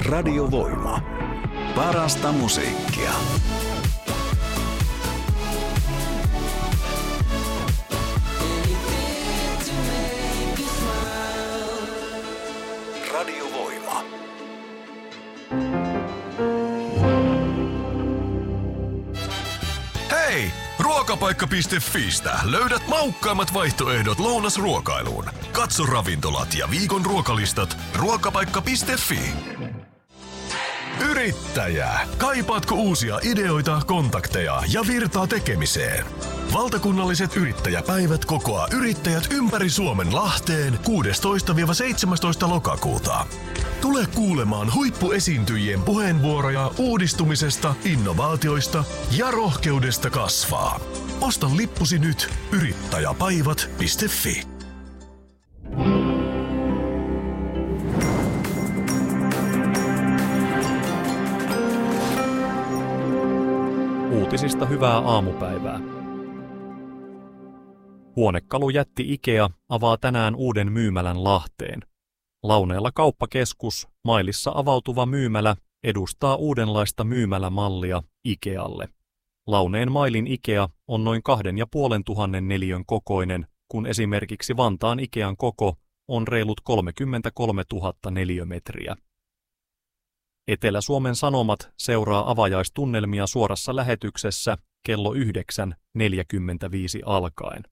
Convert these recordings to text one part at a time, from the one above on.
Radiovoima. Parasta musiikkia. Radiovoima. Hei! Ruokapaikka.fistä löydät maukkaimmat vaihtoehdot lounasruokailuun. Katso ravintolat ja viikon ruokalistat ruokapaikka.fi. Yrittäjä! Kaipaatko uusia ideoita, kontakteja ja virtaa tekemiseen? Valtakunnalliset yrittäjäpäivät kokoaa yrittäjät ympäri Suomen Lahteen 16-17 lokakuuta. Tule kuulemaan huippuesiintyjien puheenvuoroja uudistumisesta, innovaatioista ja rohkeudesta kasvaa. Osta lippusi nyt yrittäjäpaivat.fi. Uutisista hyvää aamupäivää. Huonekalujätti IKEA avaa tänään uuden myymälän Lahteen. Launeella kauppakeskus, Mailissa avautuva myymälä, edustaa uudenlaista myymälämallia IKEAlle. Launeen Mailin IKEA on noin 2500 neliön kokoinen, kun esimerkiksi Vantaan IKEAn koko on reilut 33 000 neliömetriä. Etelä-Suomen Sanomat seuraa avajaistunnelmia suorassa lähetyksessä kello 9.45 alkaen.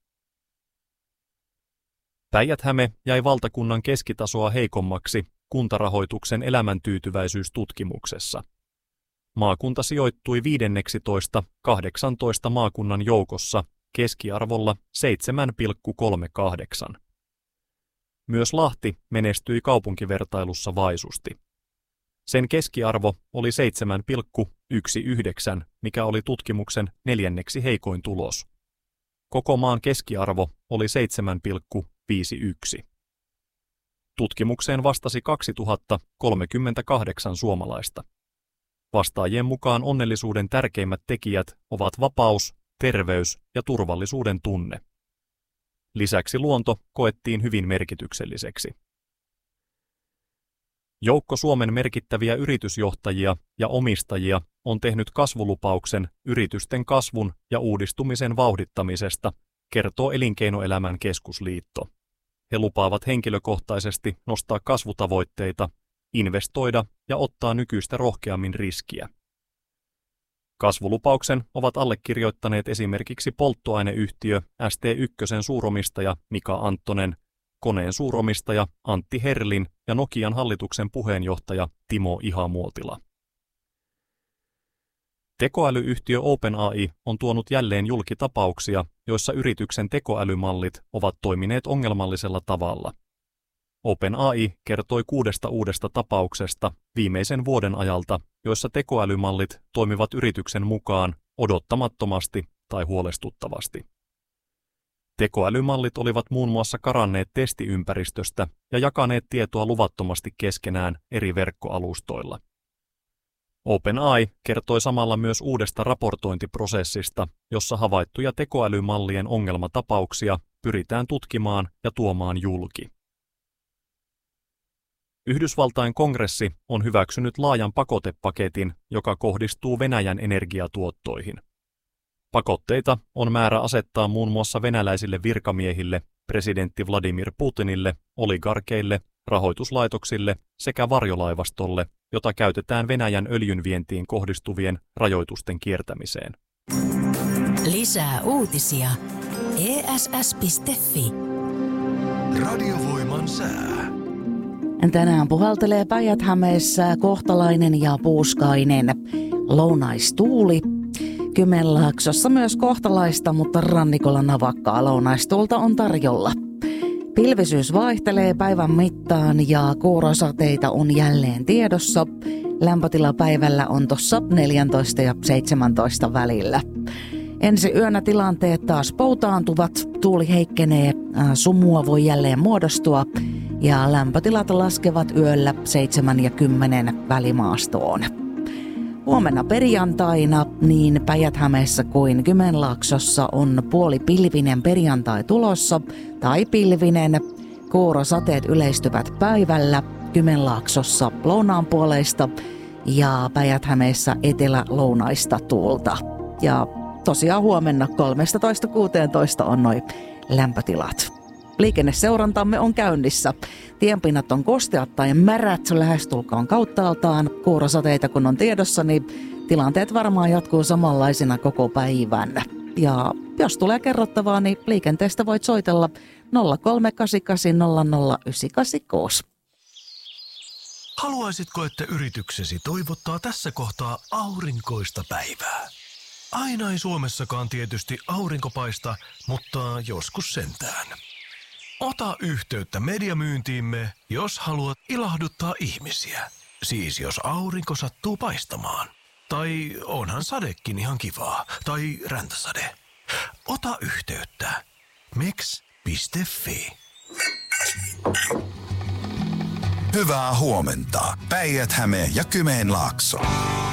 Päijät-Häme jäi valtakunnan keskitasoa heikommaksi kuntarahoituksen elämäntyytyväisyystutkimuksessa. Maakunta sijoittui 15.18 maakunnan joukossa keskiarvolla 7,38. Myös Lahti menestyi kaupunkivertailussa vaisusti. Sen keskiarvo oli 7,19, mikä oli tutkimuksen 4. heikoin tulos. Koko maan keskiarvo oli 7,51. Tutkimukseen vastasi 2038 suomalaista. Vastaajien mukaan onnellisuuden tärkeimmät tekijät ovat vapaus, terveys ja turvallisuuden tunne. Lisäksi luonto koettiin hyvin merkitykselliseksi. Joukko Suomen merkittäviä yritysjohtajia ja omistajia on tehnyt kasvulupauksen yritysten kasvun ja uudistumisen vauhdittamisesta, kertoo Elinkeinoelämän keskusliitto. He lupaavat henkilökohtaisesti nostaa kasvutavoitteita, investoida ja ottaa nykyistä rohkeammin riskiä. Kasvulupauksen ovat allekirjoittaneet esimerkiksi polttoaineyhtiö ST1:n suuromistaja Mika Anttonen, Koneen suuromistaja Antti Herlin ja Nokian hallituksen puheenjohtaja Timo Ihamuotila. Tekoälyyhtiö OpenAI on tuonut jälleen julki tapauksia, joissa yrityksen tekoälymallit ovat toimineet ongelmallisella tavalla. OpenAI kertoi 6 uudesta tapauksesta viimeisen vuoden ajalta, joissa tekoälymallit toimivat yrityksen mukaan odottamattomasti tai huolestuttavasti. Tekoälymallit olivat muun muassa karanneet testiympäristöstä ja jakaneet tietoa luvattomasti keskenään eri verkkoalustoilla. OpenAI kertoi samalla myös uudesta raportointiprosessista, jossa havaittuja tekoälymallien ongelmatapauksia pyritään tutkimaan ja tuomaan julki. Yhdysvaltain kongressi on hyväksynyt laajan pakotepaketin, joka kohdistuu Venäjän energiatuottoihin. Pakotteita on määrä asettaa muun muassa venäläisille virkamiehille, presidentti Vladimir Putinille, oligarkeille, rahoituslaitoksille sekä varjolaivastolle, jota käytetään Venäjän öljynvientiin kohdistuvien rajoitusten kiertämiseen. Lisää uutisia. ESS.fi. Radiovoiman sää. Tänään puhaltelee Päijät-Hämeessä kohtalainen ja puuskainen lounaistuuli. Kymenlaaksossa myös kohtalaista, mutta rannikolla navakkaa lounaistuulta on tarjolla. Pilvisyys vaihtelee päivän mittaan ja kuurosateita on jälleen tiedossa. Lämpötila päivällä on tuossa 14 ja 17 välillä. Ensi yönä tilanteet taas poutaantuvat, tuuli heikkenee, sumua voi jälleen muodostua ja lämpötilat laskevat yöllä 7 ja 10 välimaastoon. Huomenna perjantaina niin Päijät-Hämeessä kuin Kymenlaaksossa on puolipilvinen perjantai tulossa tai pilvinen. Kuurosateet yleistyvät päivällä, Kymenlaaksossa lounaanpuoleista ja Päijät-Hämeessä etelä-lounaista tuulta. Ja tosiaan huomenna 13-16 on noi lämpötilat. Liikenneseurantamme on käynnissä. Tienpinnat on kosteat tai märät lähestulkoon kauttaaltaan. Kuurosateita kun on tiedossa, niin tilanteet varmaan jatkuu samanlaisina koko päivän. Ja jos tulee kerrottavaa, niin liikenteestä voit soitella 0388 00986. Haluaisitko, että yrityksesi toivottaa tässä kohtaa aurinkoista päivää? Aina ei Suomessakaan tietysti aurinko paista, mutta joskus sentään. Ota yhteyttä mediamyyntiimme, jos haluat ilahduttaa ihmisiä. Siis jos aurinko sattuu paistamaan. Tai onhan sadekin ihan kivaa. Tai räntäsade. Ota yhteyttä. meks.fi. Hyvää huomenta. Päijät-Häme ja Kymenlaakso.